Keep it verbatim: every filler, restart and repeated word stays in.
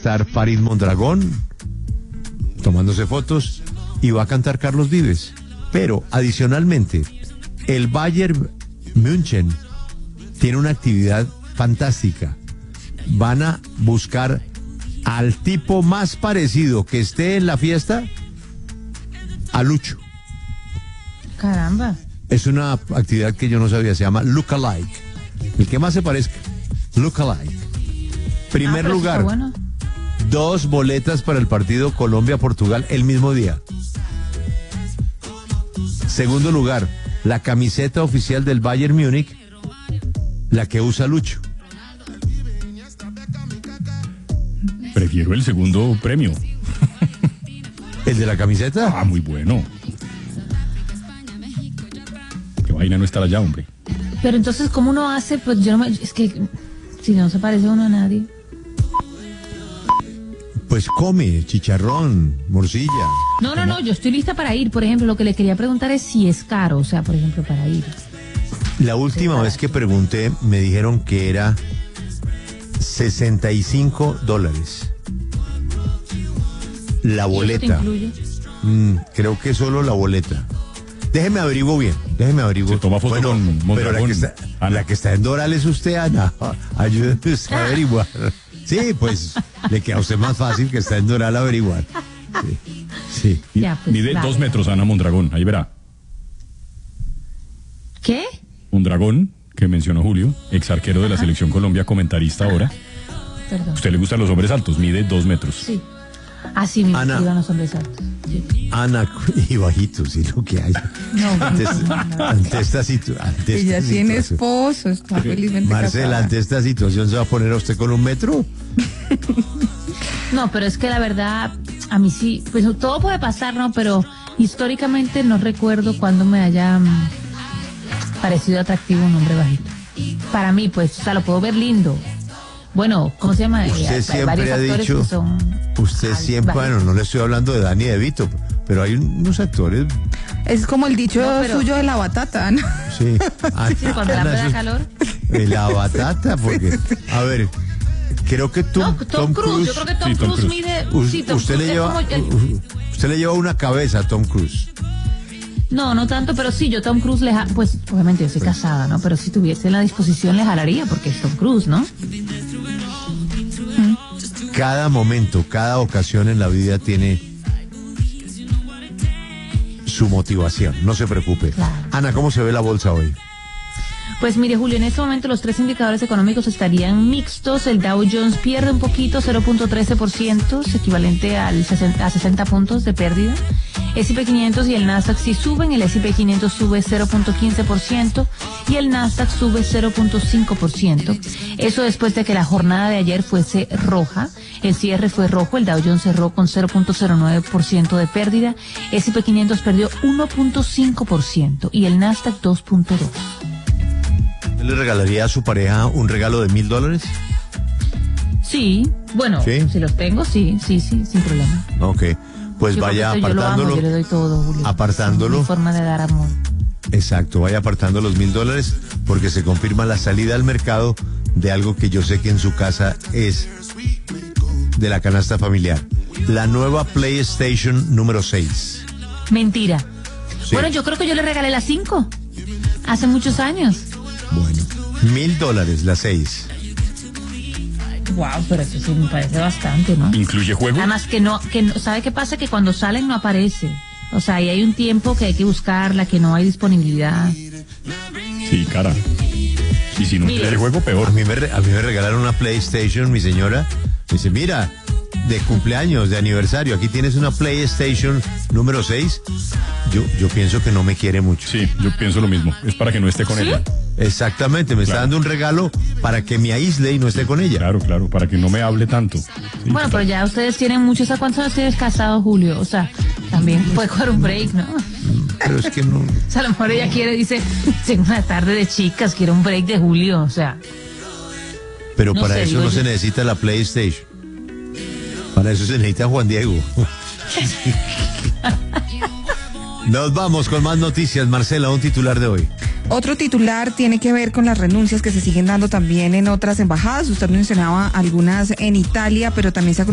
estar Farid Mondragón tomándose fotos y va a cantar Carlos Vives. Pero adicionalmente, el Bayern München tiene una actividad fantástica. Van a buscar al tipo más parecido que esté en la fiesta a Lucho. Caramba. Es una actividad que yo no sabía, se llama Look-alike. El que más se parezca, Look-alike. Primer ah, lugar, bueno. dos boletas para el partido Colombia-Portugal el mismo día. Segundo lugar, la camiseta oficial del Bayern Múnich, la que usa Lucho. Prefiero el segundo premio. ¿El de la camiseta? Ah, muy bueno. Qué vaina no estar allá, hombre. Pero entonces, ¿cómo uno hace? Pues yo no me... Es que si no se parece uno a nadie. Pues come chicharrón, morcilla. No, no, no, yo estoy lista para ir. Por ejemplo, lo que le quería preguntar es si es caro, o sea, por ejemplo, para ir. La última vez que pregunté me dijeron que era sesenta y cinco dólares. La boleta. ¿Y eso te incluye? Mm, creo que solo la boleta. Déjeme averiguo bien, déjeme averiguo. Se toma foto bueno, con Mondragón. pero la que, está, la que está en Doral es usted, Ana. Ayúdeme usted a averiguar. Sí, pues le queda a usted más fácil que está en Doral averiguar. Sí. sí. Ya, pues, Mide vale. dos metros, Ana Mondragón, ahí verá. ¿Qué? Mondragón, que mencionó Julio, ex arquero de la Selección Colombia, comentarista ahora. Perdón. ¿A usted le gustan los hombres altos? Mide dos metros. Sí. Así me Ana. iban los hombres altos. Sí. Ana y bajitos, sí, lo que hay. No, Ante, no, no, no. ante esta situación. Ella tiene esposo, está felizmente Marcela, casada. ante esta situación, ¿se va a poner a usted con un metro? No, pero es que la verdad, a mí sí, pues todo puede pasar, ¿no? Pero históricamente no recuerdo cuando me haya mm, parecido atractivo un hombre bajito. Para mí, pues, o sea, lo puedo ver lindo. Bueno, ¿cómo se llama? Usted Eh, hay siempre varios ha actores dicho, que son usted altos, siempre, bajitos. bueno, no le estoy hablando de Dani y de Vito, pero hay unos actores, Es como el dicho No, pero- suyo de la batata, ¿no? sí. Sí, cuando la Ana, da eso es- calor. de la batata, porque, a ver, creo que Tom, No, Tom, Cruise, yo creo que Tom, Sí, Tom Cruise, Cruise. mide... us- sí, Tom usted Cruise le es lleva, como el- u- usted le lleva una cabeza a Tom Cruise. No, no tanto, pero sí, yo Tom Cruise le ja- pues obviamente yo soy casada, ¿no? Pero si tuviese la disposición le jalaría porque es Tom Cruise, ¿no? Cada momento, cada ocasión en la vida tiene su motivación, no se preocupe. Claro. Ana, ¿cómo se ve la bolsa hoy? Pues mire, Julio, en este momento los tres indicadores económicos estarían mixtos. El Dow Jones pierde un poquito, cero punto trece por ciento, es equivalente al sesenta, a sesenta puntos de pérdida. S y P quinientos y el Nasdaq sí suben, el S y P quinientos sube cero punto quince por ciento y el Nasdaq sube cero punto cinco por ciento. Eso después de que la jornada de ayer fuese roja. El cierre fue rojo, el Dow Jones cerró con cero punto cero nueve por ciento de pérdida, S y P quinientos perdió uno punto cinco por ciento y el Nasdaq dos punto dos por ciento. ¿Le regalaría a su pareja un regalo de mil dólares? Sí, bueno, ¿Sí? si los tengo, sí, sí, sí, sin problema. Ok, pues Yo vaya porque yo lo amo, apartándolo. yo le doy todo, Julio. apartándolo. Es mi forma de dar amor. Exacto, vaya apartando los mil dólares porque se confirma la salida al mercado de algo que yo sé que en su casa es de la canasta familiar. La nueva PlayStation número seis. Mentira. Sí. Bueno, yo creo que yo le regalé las cinco. Hace muchos años. Bueno, mil dólares la seis. Wow, pero eso sí me parece bastante, ¿no? ¿Incluye juego? Además que no, que no, ¿sabe qué pasa? Que cuando salen no aparece. O sea, ahí hay un tiempo que hay que buscarla, que no hay disponibilidad. Sí, cara. Y si no Mire. incluye juego, A peor. mí, me, re- a mí me regalaron una PlayStation, mi señora. Me dice, mira, de cumpleaños, de aniversario, aquí tienes una PlayStation número seis. Yo, yo pienso que no me quiere mucho. Sí, yo pienso lo mismo. Es para que no esté con ¿Sí? ella. Exactamente, me está Claro. dando un regalo para que me aísle y no esté con ella. Claro, claro, para que no me hable tanto. Sí, Bueno, pero ya ustedes tienen muchos. ¿A cuántos años tienes casado, Julio? O sea, también puede coger un break, ¿no? Pero es que no. O sea, a lo mejor ella quiere, dice, tengo una tarde de chicas, quiero un break de Julio, o sea. Pero No para sé, eso digo no yo. se necesita la PlayStation. Para eso se necesita Juan Diego. Nos vamos con más noticias. Marcela, un titular de hoy. Otro titular tiene que ver con las renuncias que se siguen dando también en otras embajadas. Usted mencionaba algunas en Italia, pero también se ha